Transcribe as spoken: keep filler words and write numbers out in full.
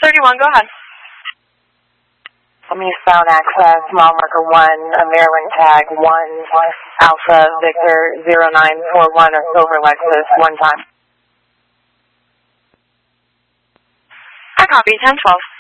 thirty-one, go ahead. Let me sound access, mile marker one, a Maryland tag, one, Alpha Victor zero nine four one, or Silver Lexus, one time. I copy, ten twelve.